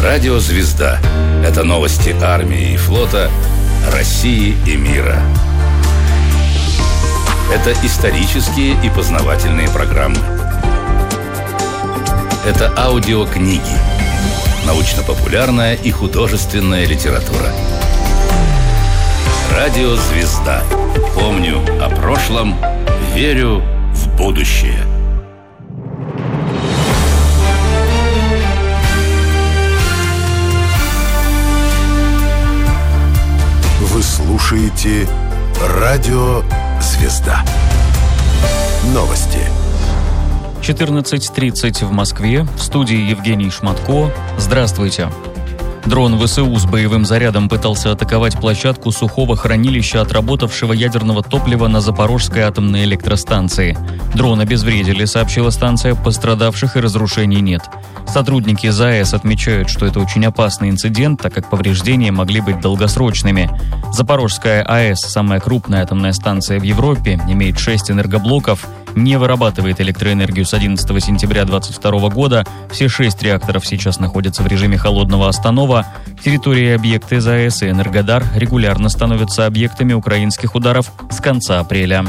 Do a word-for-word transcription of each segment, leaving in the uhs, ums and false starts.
Радио «Звезда» — это новости армии и флота, России и мира. Это исторические и познавательные программы. Это аудиокниги, научно-популярная и художественная литература. Радио «Звезда». Помню о прошлом, верю в будущее. Вы слушаете Радио «Звезда». Новости. четырнадцать тридцать в Москве. В студии Евгений Шматко. Здравствуйте. Дрон ВСУ с боевым зарядом пытался атаковать площадку сухого хранилища отработавшего ядерного топлива на Запорожской атомной электростанции. Дрон обезвредили, сообщила станция, пострадавших и разрушений нет. Сотрудники ЗАЭС отмечают, что это очень опасный инцидент, так как повреждения могли быть долгосрочными. Запорожская АЭС, самая крупная атомная станция в Европе, имеет шесть энергоблоков, не вырабатывает электроэнергию с одиннадцатого сентября две тысячи двадцать второго года. Все шесть реакторов сейчас находятся в режиме холодного останова. Территории объекты ЗАЭС и Энергодар регулярно становятся объектами украинских ударов с конца апреля.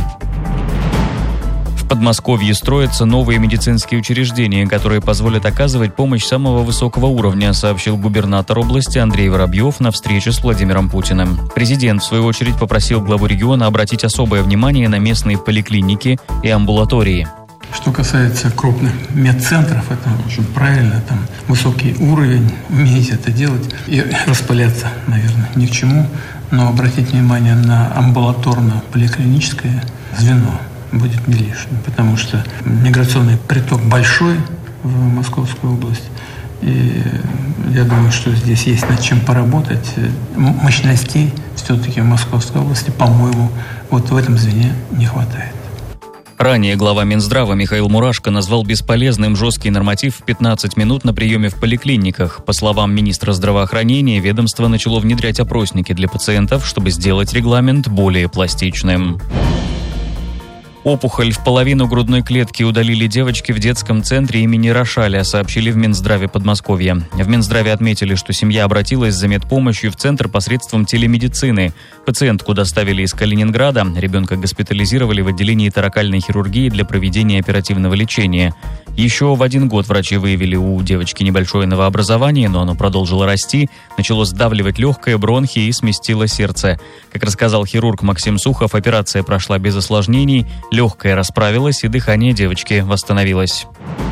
В Подмосковье строятся новые медицинские учреждения, которые позволят оказывать помощь самого высокого уровня, сообщил губернатор области Андрей Воробьев на встрече с Владимиром Путиным. Президент, в свою очередь, попросил главу региона обратить особое внимание на местные поликлиники и амбулатории. Что касается крупных медцентров, это очень правильно, там высокий уровень, уметь это делать и распыляться, наверное, ни к чему, но обратить внимание на амбулаторно-поликлиническое звено будет не лишним, потому что миграционный приток большой в Московскую область, и я думаю, что здесь есть над чем поработать. Мощностей все-таки в Московской области, по-моему, вот в этом звене не хватает. Ранее глава Минздрава Михаил Мурашко назвал бесполезным жесткий норматив в пятнадцать минут на приеме в поликлиниках. По словам министра здравоохранения, ведомство начало внедрять опросники для пациентов, чтобы сделать регламент более пластичным. Опухоль в половину грудной клетки удалили девочки в детском центре имени Рошаля, сообщили в Минздраве Подмосковья. В Минздраве отметили, что семья обратилась за медпомощью в центр посредством телемедицины. Пациентку доставили из Калининграда, ребенка госпитализировали в отделении торакальной хирургии для проведения оперативного лечения. Еще в один год врачи выявили у девочки небольшое новообразование, но оно продолжило расти, начало сдавливать легкое, бронхи и сместило сердце. Как рассказал хирург Максим Сухов, операция прошла без осложнений, легкое расправилось и дыхание девочки восстановилось.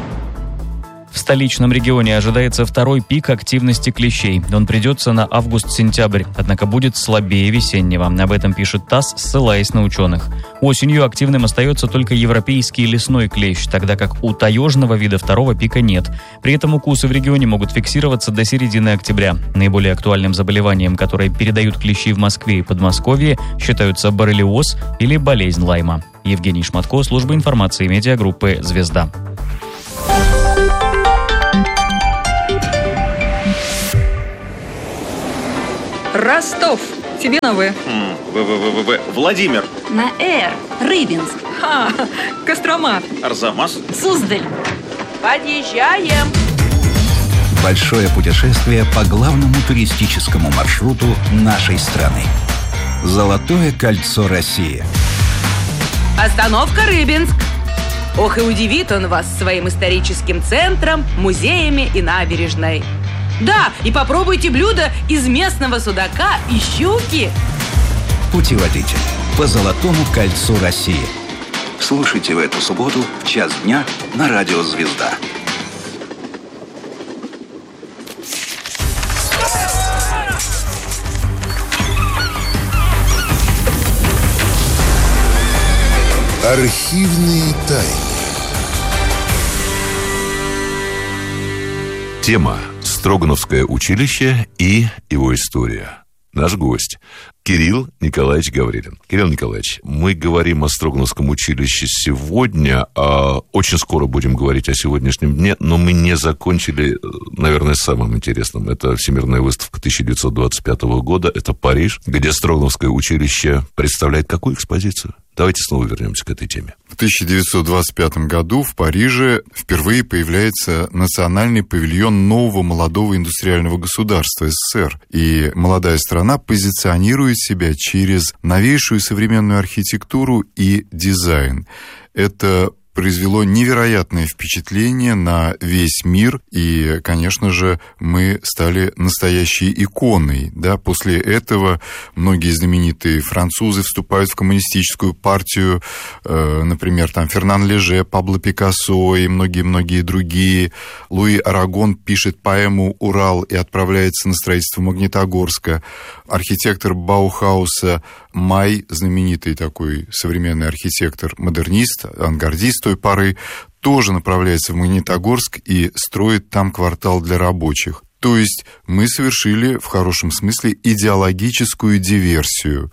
В столичном регионе ожидается второй пик активности клещей. Он придется на август-сентябрь, однако будет слабее весеннего. Об этом пишет ТАСС, ссылаясь на ученых. Осенью активным остается только европейский лесной клещ, тогда как у таежного вида второго пика нет. При этом укусы в регионе могут фиксироваться до середины октября. Наиболее актуальным заболеванием, которое передают клещи в Москве и Подмосковье, считаются боррелиоз или болезнь Лайма. Евгений Шматко, служба информации медиагруппы «Звезда». Ростов. Тебе на В. В-В-В-В. Владимир. На Р. Рыбинск. Ха, Кострома. Арзамас. Суздаль. Подъезжаем. Большое путешествие по главному туристическому маршруту нашей страны. Золотое кольцо России. Остановка Рыбинск. Ох, и удивит он вас своим историческим центром, музеями и набережной. Да, и попробуйте блюда из местного судака и щуки. Путеводитель по Золотому кольцу России. Слушайте в эту субботу в час дня на Радио «Звезда». Архивные тайны. Тема «Строгановское училище и его история». Наш гость Кирилл Николаевич Гаврилин. Кирилл Николаевич, мы говорим о Строгановском училище сегодня, а очень скоро будем говорить о сегодняшнем дне, но мы не закончили, наверное, самым интересным. Это Всемирная выставка тысяча девятьсот двадцать пятого года, это Париж, где Строгановское училище представляет какую экспозицию? Давайте снова вернемся к этой теме. В тысяча девятьсот двадцать пятом году в Париже впервые появляется национальный павильон нового молодого индустриального государства СССР. И молодая страна позиционирует себя через новейшую современную архитектуру и дизайн. Это произвело невероятное впечатление на весь мир, и, конечно же, мы стали настоящей иконой. Да? После этого многие знаменитые французы вступают в коммунистическую партию, э, например, там Фернан Леже, Пабло Пикассо и многие-многие другие. Луи Арагон пишет поэму «Урал» и отправляется на строительство Магнитогорска. Архитектор Баухауса Май, знаменитый такой современный архитектор, модернист, авангардист той поры, тоже направляется в Магнитогорск и строит там квартал для рабочих. То есть мы совершили в хорошем смысле идеологическую диверсию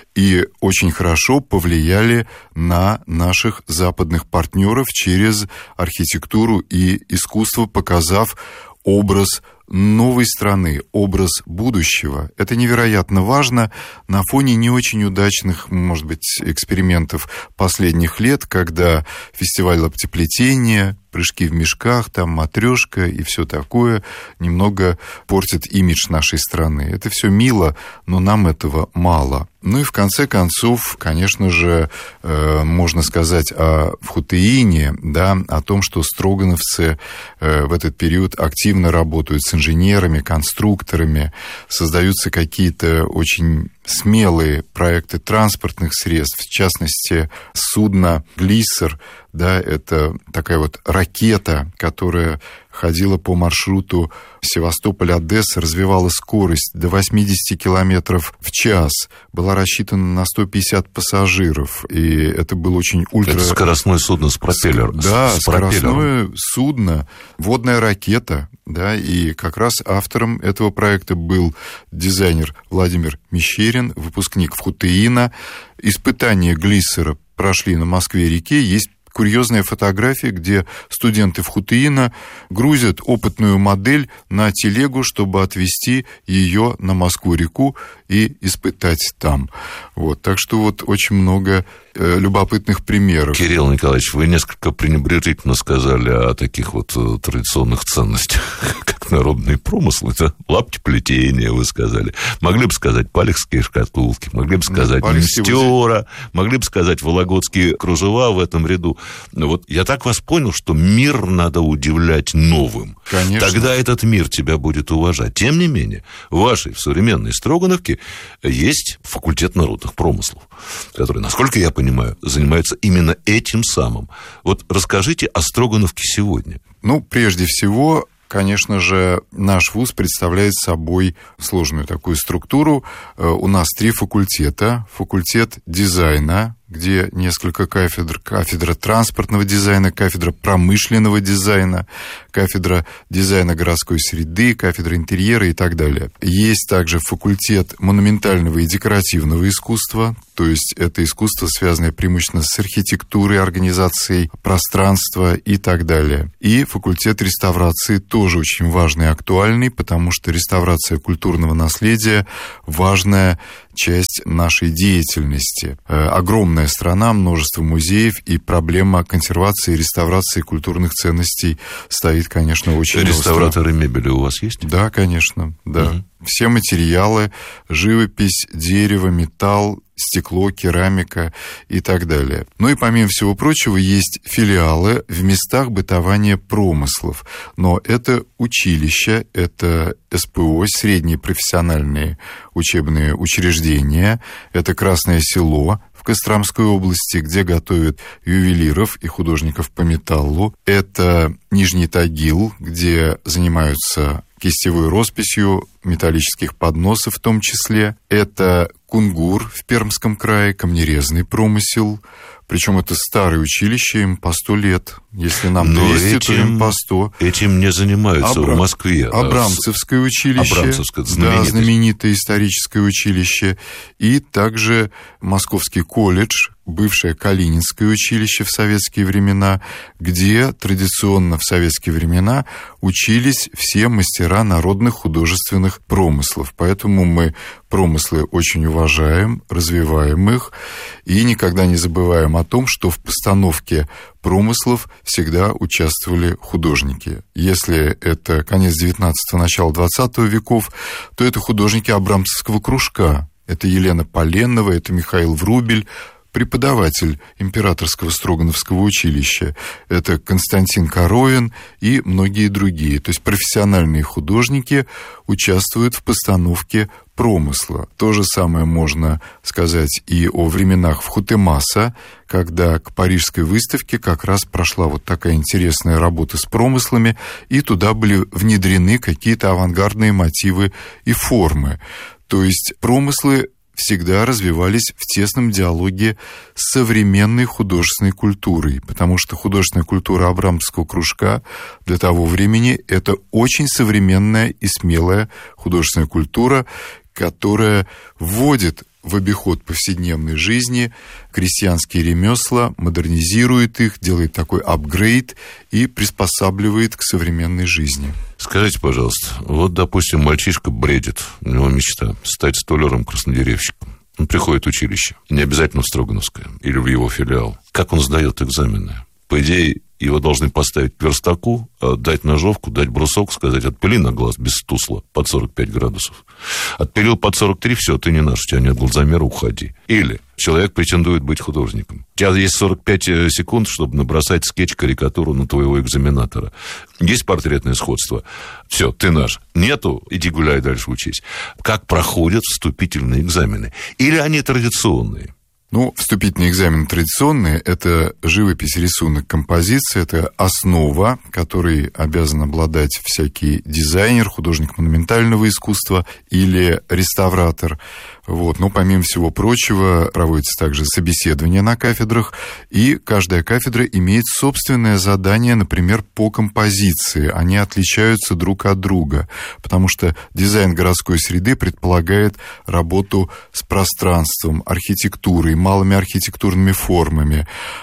и очень хорошо повлияли на наших западных партнеров через архитектуру и искусство, показав образ новой страны, образ будущего. Это невероятно важно на фоне не очень удачных, может быть, экспериментов последних лет, когда фестиваль лаптеплетения, прыжки в мешках, там матрешка и все такое немного портит имидж нашей страны. Это все мило, но нам этого мало. Ну и в конце концов, конечно же, э, можно сказать о Хутеине, да, о том, что строгановцы э, в этот период активно работают с инженерами, конструкторами, создаются какие-то очень смелые проекты транспортных средств, в частности, судно «Глиссер», да, это такая вот ракета, которая ходила по маршруту Севастополь-Одесса, развивала скорость до восемьдесят километров в час, была рассчитана на сто пятьдесят пассажиров, и это было очень ультра... Это скоростное судно с пропеллером. Да, с скоростное пропеллером. судно, водная ракета, да, и как раз автором этого проекта был дизайнер Владимир Мещерин, выпускник ФХУТЕИНа. Испытания Глиссера прошли на Москве-реке, есть курьезная фотография, где студенты ФХУТЕИНа грузят опытную модель на телегу, чтобы отвезти ее на Москву-реку и испытать там. Вот. Так что вот очень много э, любопытных примеров. Кирилл Николаевич, вы несколько пренебрежительно сказали о таких вот традиционных ценностях, как народные промыслы, да? Лаптеплетение, вы сказали. Могли бы сказать палехские шкатулки, могли бы сказать Минстера, могли бы сказать вологодские кружева в этом ряду. Вот я так вас понял, что мир надо удивлять новым. Конечно. Тогда этот мир тебя будет уважать. Тем не менее, в вашей, в современной Строгановке есть факультет народных промыслов, который, насколько я понимаю, занимается именно этим самым. Вот расскажите о Строгановке сегодня. Ну, прежде всего, конечно же, наш вуз представляет собой сложную такую структуру. У нас три факультета. Факультет дизайна, где несколько кафедр. Кафедра транспортного дизайна, кафедра промышленного дизайна, кафедра дизайна городской среды, кафедра интерьера и так далее. Есть также факультет монументального и декоративного искусства, то есть это искусство, связанное преимущественно с архитектурой, организацией пространства и так далее. И факультет реставрации тоже очень важный и актуальный, потому что реставрация культурного наследия – важная часть нашей деятельности. Огромная страна, множество музеев, и проблема консервации и реставрации культурных ценностей стоит, конечно, очень остро. Реставраторы мебели у вас есть? Да, конечно, да. Угу. Все материалы, живопись, дерево, металл, стекло, керамика и так далее. Ну и помимо всего прочего есть филиалы в местах бытования промыслов. Но это училища, это СПО, средние профессиональные учебные учреждения, это Красное Село в Костромской области, где готовят ювелиров и художников по металлу. Это Нижний Тагил, где занимаются кистевой росписью металлических подносов в том числе. Это Кунгур в Пермском крае, камнерезный промысел. Причем это старое училище, им по сто лет. Если нам двести, этим, то им по сто. Этим не занимаются Абра... в Москве. Абрамцевское училище. Абрамцевское, знаменитое. Да, знаменитое историческое училище. И также Московский колледж, бывшее Калининское училище в советские времена, где традиционно в советские времена учились все мастера народных художественных современных промыслов. Поэтому мы промыслы очень уважаем, развиваем их и никогда не забываем о том, что в постановке промыслов всегда участвовали художники. Если это конец девятнадцатого, начало двадцатого веков, то это художники Абрамцевского кружка. Это Елена Поленова, это Михаил Врубель, преподаватель Императорского Строгановского училища. Это Константин Коровин и многие другие. То есть профессиональные художники участвуют в постановке промысла. То же самое можно сказать и о временах Вхутемаса, когда к Парижской выставке как раз прошла вот такая интересная работа с промыслами, и туда были внедрены какие-то авангардные мотивы и формы. То есть промыслы всегда развивались в тесном диалоге с современной художественной культурой, потому что художественная культура Абрамцевского кружка для того времени – это очень современная и смелая художественная культура, которая вводит в обиход повседневной жизни крестьянские ремесла, модернизирует их, делает такой апгрейд и приспосабливает к современной жизни. Скажите, пожалуйста, вот, допустим, мальчишка бредит, у него мечта стать столяром-краснодеревщиком. Он приходит в училище, не обязательно в Строгановское или в его филиал. Как он сдает экзамены? По идее, его должны поставить к верстаку, дать ножовку, дать брусок, сказать: отпили на глаз без стусла под сорок пять градусов. Отпилил под сорок три, все, ты не наш, у тебя нет глазомера, уходи. Или человек претендует быть художником. У тебя есть сорок пять секунд, чтобы набросать скетч, карикатуру на твоего экзаменатора. Есть портретное сходство? Все, ты наш. Нету? Иди гуляй дальше, учись. Как проходят вступительные экзамены? Или они традиционные? Ну, вступительные экзамены традиционные – это живопись, рисунок, композиция, это основа, которой обязан обладать всякий дизайнер, художник монументального искусства или реставратор. Вот. Но помимо всего прочего проводятся также собеседования на кафедрах, и каждая кафедра имеет собственное задание, например, по композиции. Они отличаются друг от друга, потому что дизайн городской среды предполагает работу с пространством, архитектурой, малыми архитектурными формами.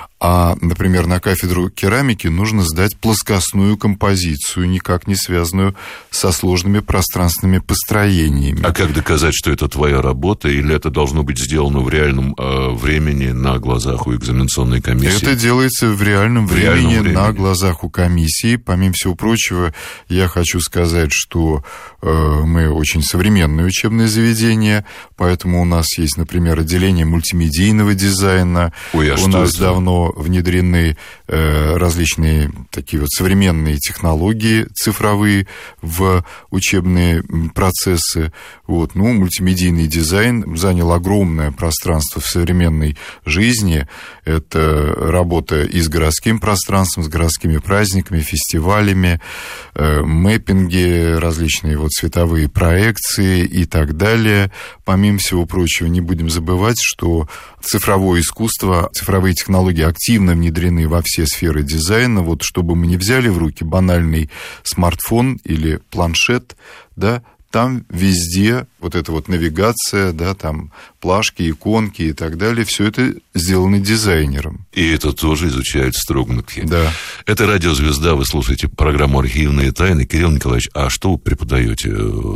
А, например, на кафедру керамики нужно сдать плоскостную композицию, никак не связанную со сложными пространственными построениями. А как доказать, что это твоя работа, или это должно быть сделано в реальном э, времени на глазах у экзаменационной комиссии? Это делается в реальном, в времени, реальном времени на глазах у комиссии. Помимо всего прочего, я хочу сказать, что э, мы очень современное учебное заведение, поэтому у нас есть, например, отделение мультимедийного дизайна. Ой, а у нас это? давно внедрены э, различные такие вот современные технологии цифровые в учебные процессы. Вот. Ну, мультимедийный дизайн занял огромное пространство в современной жизни. Это работа и с городским пространством, с городскими праздниками, фестивалями, э, мэппинги, различные вот цветовые проекции и так далее. Помимо всего прочего, не будем забывать, что цифровое искусство, цифровые технологии активно внедрены во все сферы дизайна. Вот чтобы мы не взяли в руки банальный смартфон или планшет, да, там везде вот эта вот навигация, да, там плашки, иконки и так далее, все это сделано дизайнером. И это тоже изучают в Строгановке. Да. Это «Радио Звезда», вы слушаете программу «Архивные тайны». Кирилл Николаевич, а что вы преподаете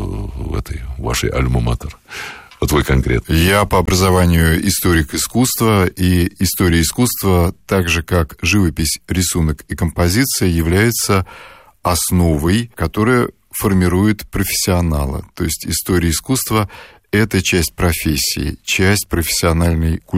в этой вашей альма-матер? Вот вы конкретно. Я по образованию историк искусства, и история искусства, так же как живопись, рисунок и композиция, является основой, которая формирует профессионала. То есть история искусства – это часть профессии, часть профессиональной культуры.